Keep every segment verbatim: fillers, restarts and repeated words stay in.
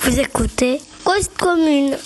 Vous écoutez Cause Commune.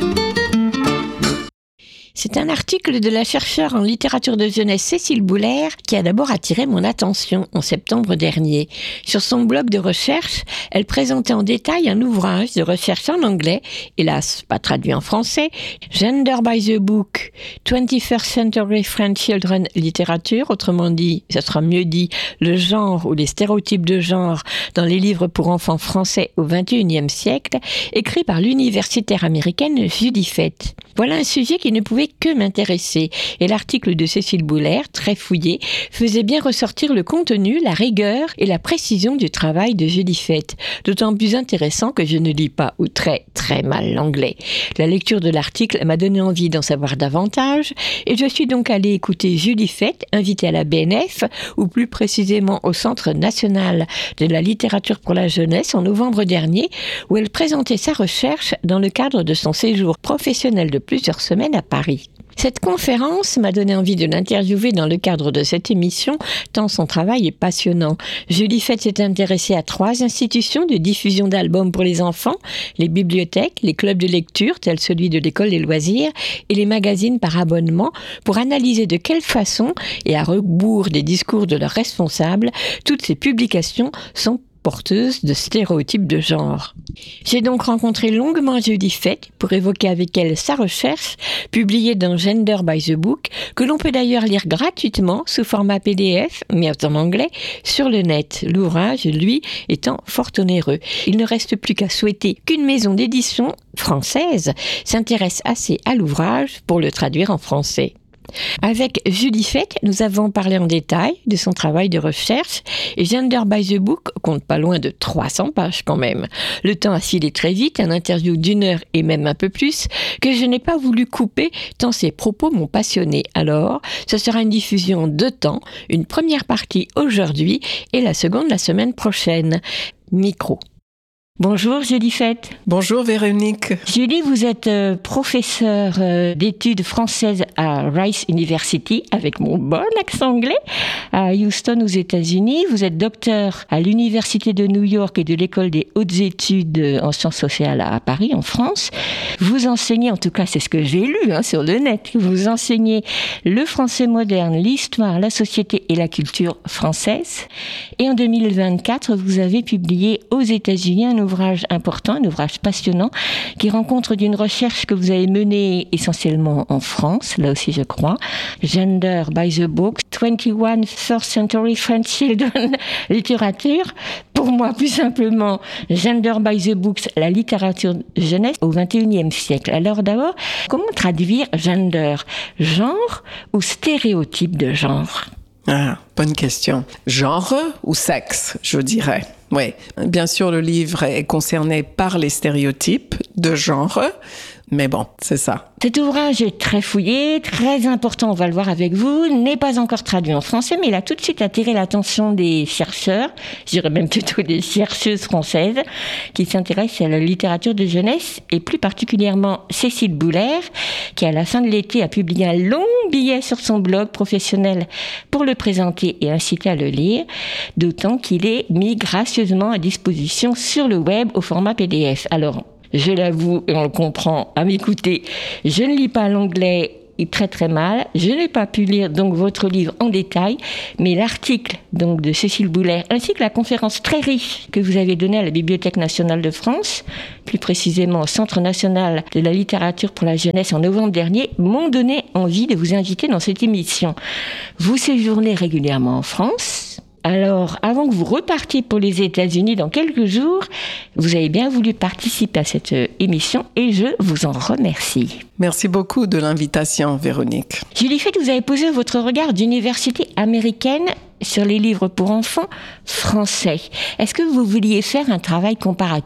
C'est un article de la chercheure en littérature de jeunesse Cécile Bouler qui a d'abord attiré mon attention en septembre dernier. Sur son blog de recherche, elle présentait en détail un ouvrage de recherche en anglais, hélas pas traduit en français, Gender by the Book, twenty-first Century French Children Literature, autrement dit, ça sera mieux dit, le genre ou les stéréotypes de genre dans les livres pour enfants français au vingt et unième siècle, écrit par l'universitaire américaine Judy Fett. Voilà un sujet qui ne pouvait que m'intéresser, et l'article de Cécile Bouler, très fouillé, faisait bien ressortir le contenu, la rigueur et la précision du travail de Judy Fett, d'autant plus intéressant que je ne lis pas ou très très mal l'anglais. La lecture de l'article m'a donné envie d'en savoir davantage, et je suis donc allée écouter Judy Fett, invitée à la B N F, ou plus précisément au Centre national de la littérature pour la jeunesse en novembre dernier, où elle présentait sa recherche dans le cadre de son séjour professionnel de plusieurs semaines à Paris. Cette conférence m'a donné envie de l'interviewer dans le cadre de cette émission, tant son travail est passionnant. Judy Fett s'est intéressée à trois institutions de diffusion d'albums pour les enfants, les bibliothèques, les clubs de lecture, tels celui de l'école des loisirs, et les magazines par abonnement, pour analyser de quelle façon, et à rebours des discours de leurs responsables, toutes ces publications sont porteuse de stéréotypes de genre. J'ai donc rencontré longuement Judy Fett pour évoquer avec elle sa recherche, publiée dans Gender by the Book, que l'on peut d'ailleurs lire gratuitement sous format P D F, mais en anglais, sur le net. L'ouvrage, lui, étant fort onéreux. Il ne reste plus qu'à souhaiter qu'une maison d'édition française s'intéresse assez à l'ouvrage pour le traduire en français. Avec Judy Fett, nous avons parlé en détail de son travail de recherche, et Gender by the Book compte pas loin de trois cents pages quand même. Le temps a filé très vite, un interview d'une heure et même un peu plus, que je n'ai pas voulu couper tant ses propos m'ont passionné. Alors, ce sera une diffusion en deux temps, une première partie aujourd'hui et la seconde la semaine prochaine. Micro. Bonjour Judy Fett. Bonjour Véronique. Judy, vous êtes euh, professeure euh, d'études françaises à Rice University, avec mon bon accent anglais, à Houston aux États-Unis. Vous êtes docteur à l'Université de New York et de l'École des hautes études en sciences sociales à Paris, en France. Vous enseignez, en tout cas c'est ce que j'ai lu hein, sur le net, vous enseignez le français moderne, l'histoire, la société et la culture française. Et en deux mille vingt-quatre, vous avez publié aux États-Unis un ouvrage important, un ouvrage passionnant, qui rencontre d'une recherche que vous avez menée essentiellement en France, là aussi je crois, Gender by the Book, twenty-one first Century French Children Literature. Pour moi, plus simplement, Gender by the Books, la littérature de jeunesse au vingt et unième siècle. Alors d'abord, comment traduire gender, genre ou stéréotype de genre ? Ah, bonne question. Genre ou sexe, je dirais. Oui, bien sûr, le livre est concerné par les stéréotypes de genre, mais bon, c'est ça. Cet ouvrage est très fouillé, très important, on va le voir avec vous, n'est pas encore traduit en français, mais il a tout de suite attiré l'attention des chercheurs, je dirais même plutôt des chercheuses françaises, qui s'intéressent à la littérature de jeunesse, et plus particulièrement Cécile Bouler, qui à la fin de l'été a publié un long billet sur son blog professionnel pour le présenter et inciter à le lire, d'autant qu'il est mis gracieusement à disposition sur le web au format P D F. Alors, je l'avoue, et on le comprend à m'écouter, je ne lis pas l'anglais très très mal. Je n'ai pas pu lire donc votre livre en détail, mais l'article donc de Cécile Bouler, ainsi que la conférence très riche que vous avez donnée à la Bibliothèque nationale de France, plus précisément au Centre national de la littérature pour la jeunesse en novembre dernier, m'ont donné envie de vous inviter dans cette émission. Vous séjournez régulièrement en France. Alors, avant que vous repartiez pour les États-Unis dans quelques jours, vous avez bien voulu participer à cette émission et je vous en remercie. Merci beaucoup de l'invitation, Véronique. Judy Fett, vous avez posé votre regard d'université américaine sur les livres pour enfants français. Est-ce que vous vouliez faire un travail comparatiste ?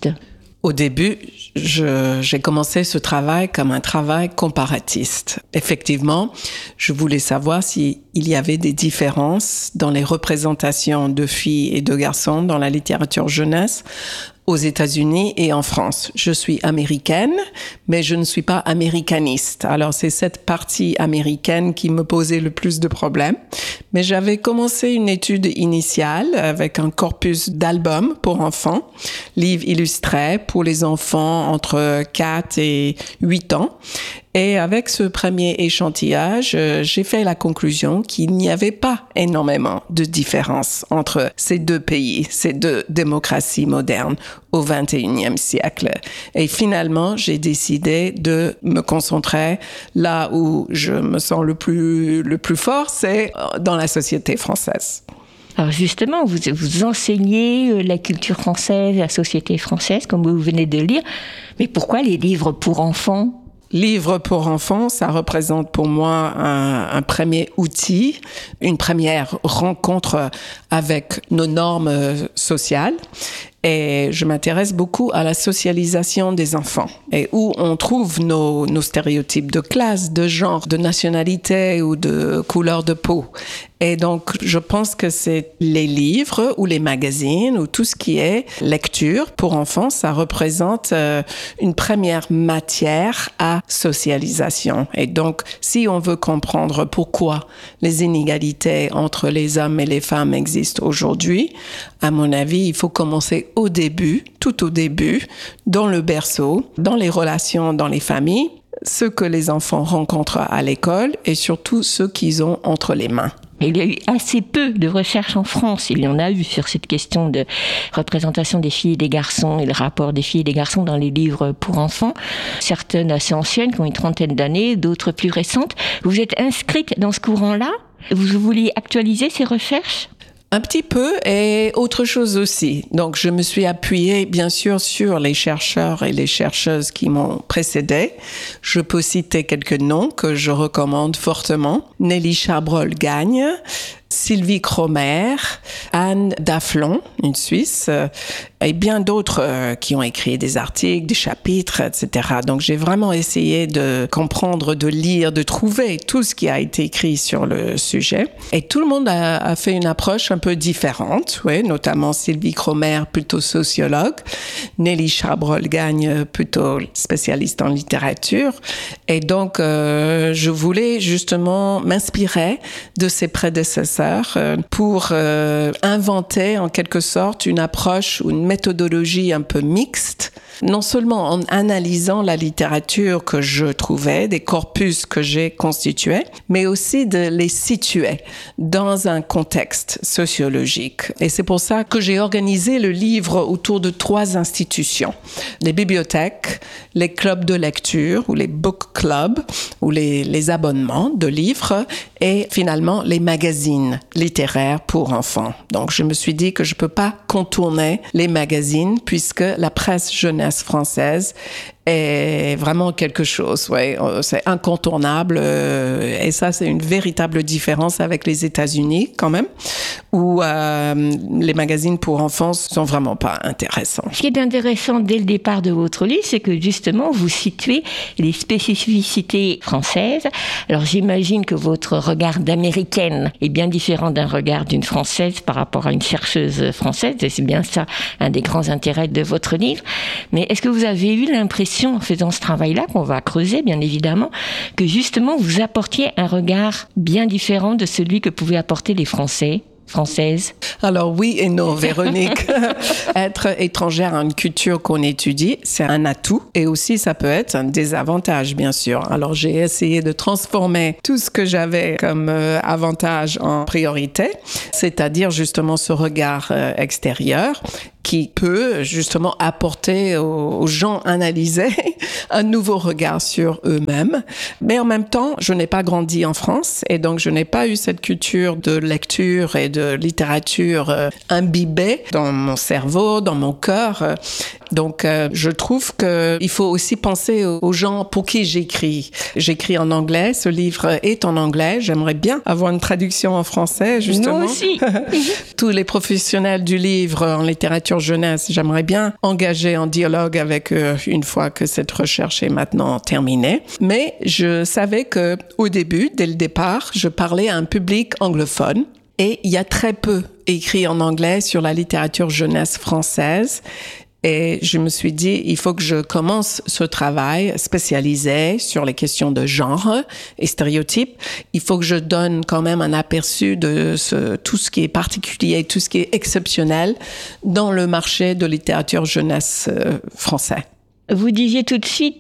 Au début, je, j'ai commencé ce travail comme un travail comparatiste. Effectivement, je voulais savoir s'il y avait des différences dans les représentations de filles et de garçons dans la littérature jeunesse aux États-Unis et en France. Je suis américaine, mais je ne suis pas américaniste. Alors, c'est cette partie américaine qui me posait le plus de problèmes. Mais j'avais commencé une étude initiale avec un corpus d'albums pour enfants, livres illustrés pour les enfants entre quatre et huit ans. Et avec ce premier échantillage, j'ai fait la conclusion qu'il n'y avait pas énormément de différence entre ces deux pays, ces deux démocraties modernes au vingt et unième siècle. Et finalement, j'ai décidé de me concentrer là où je me sens le plus, le plus fort, c'est dans la société française. Alors justement, vous, vous enseignez la culture française, la société française, comme vous venez de le dire. Mais pourquoi les livres pour enfants ? Livre pour enfants, ça représente pour moi un, un premier outil, une première rencontre avec nos normes sociales. Et je m'intéresse beaucoup à la socialisation des enfants et où on trouve nos, nos stéréotypes de classe, de genre, de nationalité ou de couleur de peau. Et donc, je pense que c'est les livres ou les magazines ou tout ce qui est lecture pour enfants, ça représente euh, une première matière à socialisation. Et donc, si on veut comprendre pourquoi les inégalités entre les hommes et les femmes existent aujourd'hui, à mon avis, il faut commencer au début, tout au début, dans le berceau, dans les relations dans les familles, ce que les enfants rencontrent à l'école et surtout ce qu'ils ont entre les mains. Il y a eu assez peu de recherches en France, il y en a eu sur cette question de représentation des filles et des garçons et le rapport des filles et des garçons dans les livres pour enfants. Certaines assez anciennes, qui ont une trentaine d'années, d'autres plus récentes. Vous êtes inscrite dans ce courant-là ? Vous vouliez actualiser ces recherches ? Un petit peu et autre chose aussi. Donc, je me suis appuyée, bien sûr, sur les chercheurs et les chercheuses qui m'ont précédé. Je peux citer quelques noms que je recommande fortement. Nelly Chabrol-Gagne, Sylvie Cromer, Anne Daflon, une Suisse, euh, et bien d'autres euh, qui ont écrit des articles, des chapitres, et cetera. Donc, j'ai vraiment essayé de comprendre, de lire, de trouver tout ce qui a été écrit sur le sujet. Et tout le monde a, a fait une approche un peu différente, oui, notamment Sylvie Cromer, plutôt sociologue, Nelly Chabrol-Gagne, plutôt spécialiste en littérature. Et donc, euh, je voulais justement m'inspirer de ses prédécesseurs pour euh, inventer en quelque sorte une approche ou une méthodologie un peu mixte, non seulement en analysant la littérature que je trouvais, des corpus que j'ai constitués, mais aussi de les situer dans un contexte sociologique. Et c'est pour ça que j'ai organisé le livre autour de trois institutions. Les bibliothèques, les clubs de lecture ou les book clubs ou les, les abonnements de livres et finalement les magazines littéraires pour enfants. Donc je me suis dit que je peux pas contourner les magazines puisque la presse jeunesse française est vraiment quelque chose, ouais, c'est incontournable euh, et ça c'est une véritable différence avec les États-Unis quand même où euh, les magazines pour enfants sont vraiment pas intéressants. Ce qui est intéressant dès le départ de votre livre, c'est que justement vous situez les spécificités françaises. Alors j'imagine que votre regard d'américaine est bien différent d'un regard d'une française par rapport à une chercheuse française et c'est bien ça un des grands intérêts de votre livre. Mais est-ce que vous avez eu l'impression en faisant ce travail-là, qu'on va creuser bien évidemment, que justement vous apportiez un regard bien différent de celui que pouvaient apporter les Français, Françaises? Alors oui et non, Véronique. Être étrangère à une culture qu'on étudie, c'est un atout et aussi ça peut être un désavantage, bien sûr. Alors j'ai essayé de transformer tout ce que j'avais comme euh, avantage en priorité, c'est-à-dire justement ce regard euh, extérieur qui peut justement apporter aux, aux gens analysés un nouveau regard sur eux-mêmes. Mais en même temps, je n'ai pas grandi en France et donc je n'ai pas eu cette culture de lecture et de littérature euh, imbibée dans mon cerveau, dans mon cœur. Donc, euh, je trouve qu'il faut aussi penser aux, aux gens pour qui j'écris. J'écris en anglais, ce livre est en anglais. J'aimerais bien avoir une traduction en français, justement. Nous aussi. Tous les professionnels du livre en littérature jeunesse, j'aimerais bien engager en dialogue avec eux une fois que cette recherche est maintenant terminée. Mais je savais que au début, dès le départ, je parlais à un public anglophone. Et il y a très peu écrit en anglais sur la littérature jeunesse française. Et je me suis dit, il faut que je commence ce travail spécialisé sur les questions de genre et stéréotypes. Il faut que je donne quand même un aperçu de ce, tout ce qui est particulier, tout ce qui est exceptionnel dans le marché de littérature jeunesse euh, français. Vous disiez tout de suite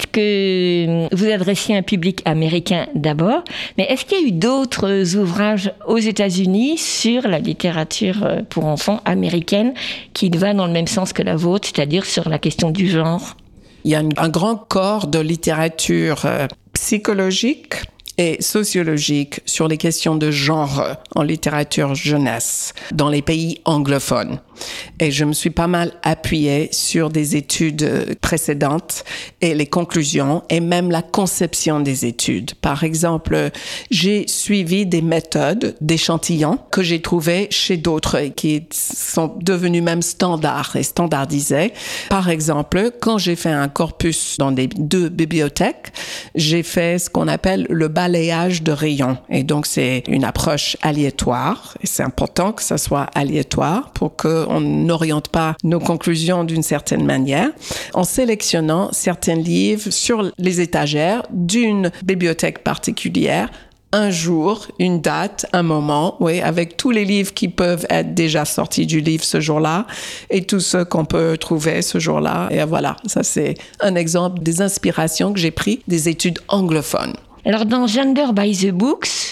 que vous adressiez un public américain d'abord, mais est-ce qu'il y a eu d'autres ouvrages aux États-Unis sur la littérature pour enfants américaine qui va dans le même sens que la vôtre, c'est-à-dire sur la question du genre? Il y a un grand corps de littérature psychologique et sociologique sur les questions de genre en littérature jeunesse dans les pays anglophones. Et je me suis pas mal appuyée sur des études précédentes et les conclusions et même la conception des études. Par exemple, j'ai suivi des méthodes d'échantillons que j'ai trouvées chez d'autres et qui sont devenues même standards et standardisées. Par exemple, quand j'ai fait un corpus dans des deux bibliothèques, j'ai fait ce qu'on appelle le balayage de rayons. Et donc, c'est une approche aléatoire. Et c'est important que ça soit aléatoire pour qu'on n'oriente pas nos conclusions d'une certaine manière, en sélectionnant certains livres sur les étagères d'une bibliothèque particulière, un jour, une date, un moment, oui, avec tous les livres qui peuvent être déjà sortis du livre ce jour-là et tous ceux qu'on peut trouver ce jour-là. Et voilà, ça c'est un exemple des inspirations que j'ai prises des études anglophones. Alors dans Gender by the Books,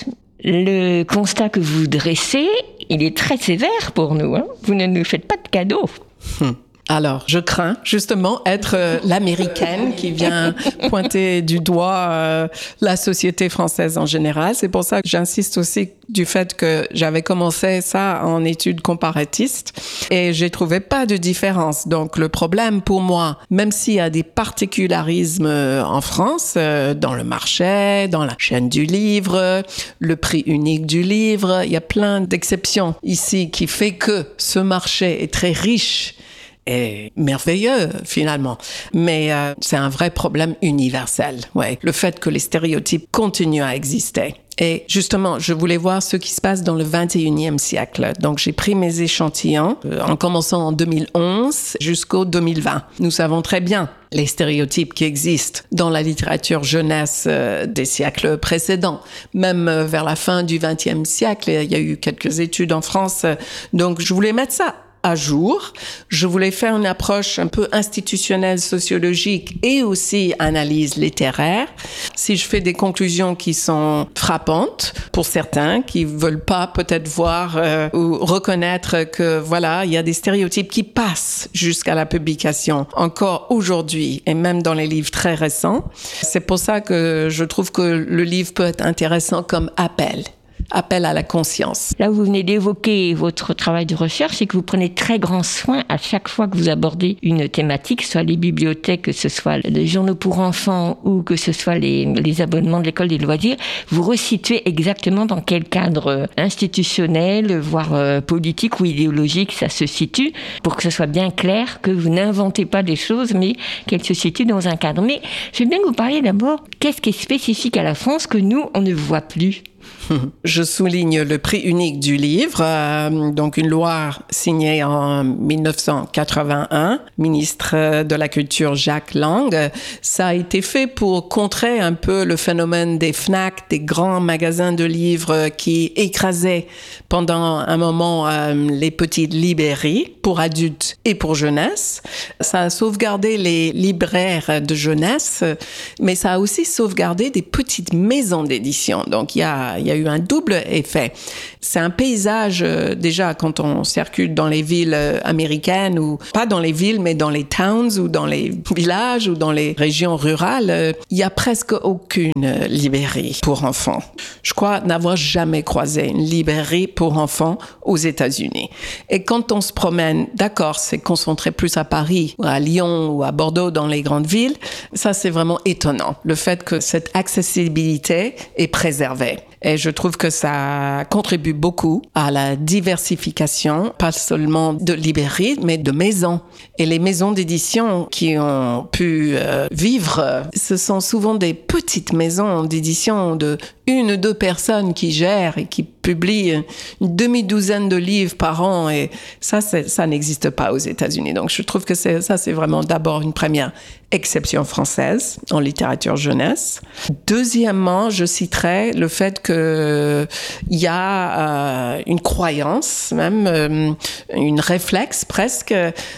le constat que vous dressez, il est très sévère pour nous. Hein. Vous ne nous faites pas de cadeaux. Hum. Alors, je crains justement être euh, l'américaine qui vient pointer du doigt euh, la société française en général. C'est pour ça que j'insiste aussi du fait que j'avais commencé ça en études comparatistes et j'ai trouvé pas de différence. Donc, le problème pour moi, même s'il y a des particularismes en France, euh, dans le marché, dans la chaîne du livre, le prix unique du livre, il y a plein d'exceptions ici qui fait que ce marché est très riche est merveilleux finalement, mais euh, c'est un vrai problème universel. Ouais, le fait que les stéréotypes continuent à exister. Et justement, je voulais voir ce qui se passe dans le vingt et unième siècle. Donc, j'ai pris mes échantillons euh, en commençant en deux mille onze jusqu'au deux mille vingt. Nous savons très bien les stéréotypes qui existent dans la littérature jeunesse euh, des siècles précédents. Même euh, vers la fin du vingtième siècle, il y a eu quelques études en France. Euh, donc, je voulais mettre ça à jour. Je voulais faire une approche un peu institutionnelle, sociologique et aussi analyse littéraire. Si je fais des conclusions qui sont frappantes pour certains, qui veulent pas peut-être voir euh, ou reconnaître que voilà, il y a des stéréotypes qui passent jusqu'à la publication encore aujourd'hui et même dans les livres très récents. C'est pour ça que je trouve que le livre peut être intéressant comme appel. Appel à la conscience. Là, vous venez d'évoquer votre travail de recherche et que vous prenez très grand soin à chaque fois que vous abordez une thématique, soit les bibliothèques, que ce soit les journaux pour enfants ou que ce soit les, les abonnements de l'école des loisirs. Vous resituez exactement dans quel cadre institutionnel, voire euh, politique ou idéologique ça se situe, pour que ce soit bien clair que vous n'inventez pas des choses, mais qu'elles se situent dans un cadre. Mais je veux bien que vous parliez d'abord, qu'est-ce qui est spécifique à la France que nous, on ne voit plus ? Je souligne le prix unique du livre, euh, donc une loi signée en dix-neuf cent quatre-vingt-un, ministre de la Culture Jacques Lang. Ça a été fait pour contrer un peu le phénomène des Fnac, des grands magasins de livres qui écrasaient pendant un moment euh, les petites librairies pour adultes et pour jeunesse. Ça a sauvegardé les libraires de jeunesse, mais ça a aussi sauvegardé des petites maisons d'édition. Donc il y a Il y a eu un double effet. C'est un paysage, euh, déjà, quand on circule dans les villes euh, américaines, ou pas dans les villes, mais dans les towns, ou dans les villages, ou dans les régions rurales, euh, il y a presque aucune euh, librairie pour enfants. Je crois n'avoir jamais croisé une librairie pour enfants aux États-Unis. Et quand on se promène, d'accord, c'est concentré plus à Paris, ou à Lyon, ou à Bordeaux, dans les grandes villes, ça c'est vraiment étonnant. Le fait que cette accessibilité est préservée. Et je trouve que ça contribue beaucoup à la diversification, pas seulement de librairies, mais de maisons. Et les maisons d'édition qui ont pu euh, vivre, ce sont souvent des petites maisons d'édition de une ou deux personnes qui gèrent et qui publient une demi-douzaine de livres par an, et ça, c'est, ça n'existe pas aux États-Unis. Donc, je trouve que c'est, ça, c'est vraiment d'abord une première exception française en littérature jeunesse. Deuxièmement, je citerai le fait que il y a euh, une croyance, même euh, une réflexe presque,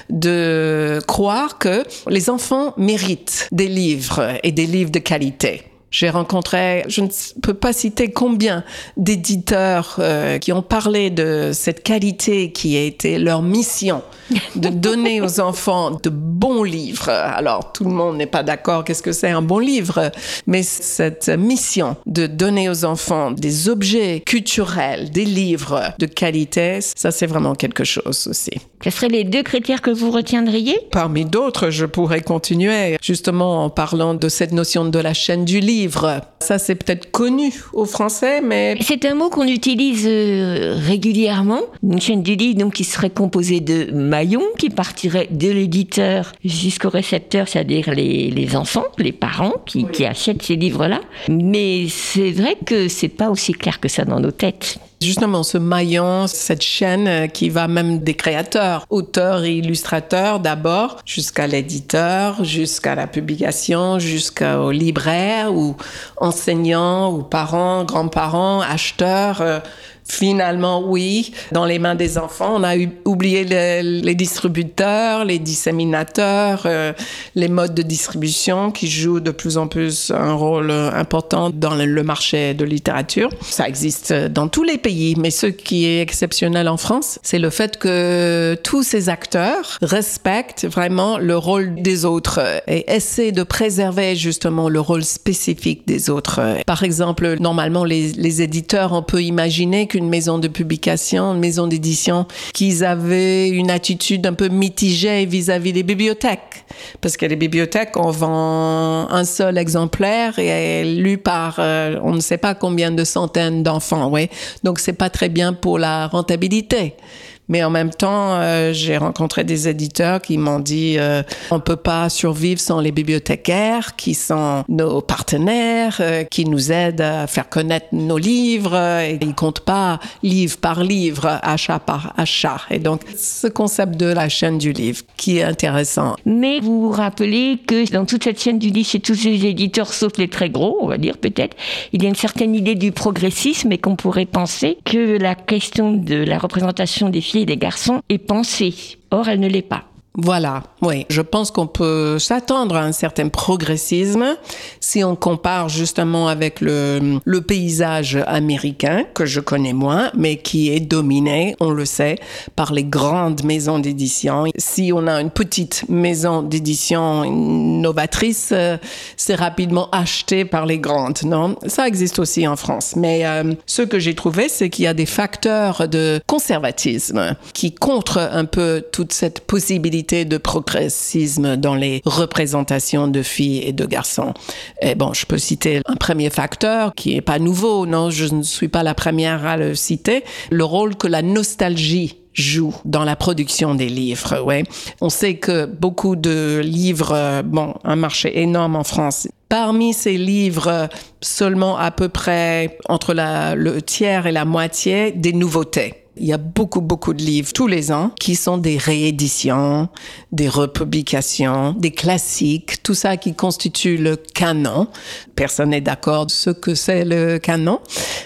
de croire que les enfants méritent des livres et des livres de qualité. J'ai rencontré, je ne peux pas citer combien d'éditeurs euh, qui ont parlé de cette qualité qui a été leur mission, de donner aux enfants de bons livres. Alors, tout le monde n'est pas d'accord, qu'est-ce que c'est un bon livre? Mais cette mission de donner aux enfants des objets culturels, des livres de qualité, ça c'est vraiment quelque chose aussi. Ce seraient les deux critères que vous retiendriez? Parmi d'autres, je pourrais continuer, justement en parlant de cette notion de la chaîne du livre. Ça, c'est peut-être connu aux Français, mais... C'est un mot qu'on utilise euh, régulièrement. Une chaîne du livre donc, qui serait composée de maillons qui partiraient de l'éditeur jusqu'au récepteur, c'est-à-dire les, les enfants, les parents qui, oui. qui achètent ces livres-là. Mais c'est vrai que c'est pas aussi clair que ça dans nos têtes. Justement, ce maillon, cette chaîne qui va même des créateurs, auteurs et illustrateurs d'abord, jusqu'à l'éditeur, jusqu'à la publication, jusqu'au libraire ou enseignants ou parents, grands-parents, acheteurs. Euh, Finalement, oui, dans les mains des enfants, on a eu, oublié les, les distributeurs, les disséminateurs, euh, les modes de distribution qui jouent de plus en plus un rôle important dans le, le marché de littérature. Ça existe dans tous les pays, mais ce qui est exceptionnel en France, c'est le fait que tous ces acteurs respectent vraiment le rôle des autres et essaient de préserver justement le rôle spécifique des autres. Par exemple, normalement, les, les éditeurs, on peut imaginer que une maison de publication, une maison d'édition, qu'ils avaient une attitude un peu mitigée vis-à-vis des bibliothèques. Parce que les bibliothèques, on vend un seul exemplaire et lu par euh, on ne sait pas combien de centaines d'enfants, ouais. Donc c'est pas très bien pour la rentabilité. Mais en même temps, euh, j'ai rencontré des éditeurs qui m'ont dit euh, on peut pas survivre sans les bibliothécaires qui sont nos partenaires, euh, qui nous aident à faire connaître nos livres. Et ils comptent pas livre par livre, achat par achat. Et donc, ce concept de la chaîne du livre qui est intéressant. Mais vous vous rappelez que dans toute cette chaîne du livre, chez tous ces éditeurs, sauf les très gros, on va dire peut-être, il y a une certaine idée du progressisme et qu'on pourrait penser que la question de la représentation des filles et des garçons est pensée. Or, elle ne l'est pas. Voilà, oui. Je pense qu'on peut s'attendre à un certain progressisme si on compare justement avec le, le paysage américain, que je connais moins, mais qui est dominé, on le sait, par les grandes maisons d'édition. Si on a une petite maison d'édition novatrice, euh, c'est rapidement acheté par les grandes, non? Ça existe aussi en France. Mais euh, ce que j'ai trouvé, c'est qu'il y a des facteurs de conservatisme qui contrent un peu toute cette possibilité de progressisme dans les représentations de filles et de garçons. Et bon, je peux citer un premier facteur qui est pas nouveau, non, je ne suis pas la première à le citer, le rôle que la nostalgie joue dans la production des livres, ouais. On sait que beaucoup de livres, bon, un marché énorme en France. Parmi ces livres, seulement à peu près entre la, le tiers et la moitié des nouveautés. Il y a beaucoup, beaucoup de livres tous les ans qui sont des rééditions, des republications, des classiques, tout ça qui constitue le canon. Personne n'est d'accord de ce que c'est le canon,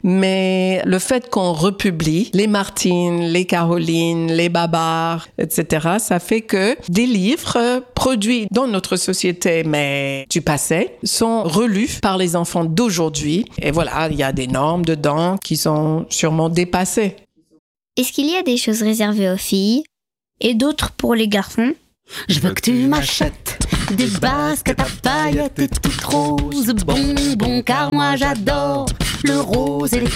mais le fait qu'on republie les Martine, les Caroline, les Babar, et cetera, ça fait que des livres produits dans notre société, mais du passé, sont relus par les enfants d'aujourd'hui. Et voilà, il y a des normes dedans qui sont sûrement dépassées. Est-ce qu'il y a des choses réservées aux filles et d'autres pour les garçons? Je veux que tu m'achètes des baskets à paillettes et toutes roses, bonbons, car moi j'adore le rose et les